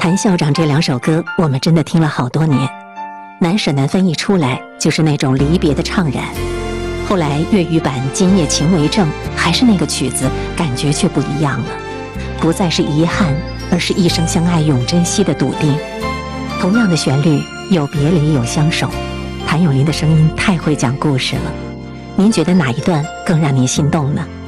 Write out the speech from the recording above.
谭校长这2首歌，我们真的听了好多年。难舍难分一出来，就是那种离别的怅然。后来粤语版《今夜情为证》还是那个曲子，感觉却不一样了，不再是遗憾，而是一生相爱永珍惜的笃定。同样的旋律，有别离有相守。谭咏麟的声音太会讲故事了，您觉得哪一段更让您心动呢？